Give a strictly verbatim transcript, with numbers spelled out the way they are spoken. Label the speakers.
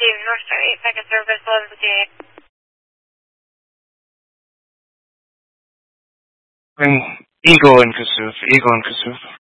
Speaker 1: receive North Star eight packet service eleven fifty-eight.
Speaker 2: And Eagle and Kasuf, Eagle and Kasuf.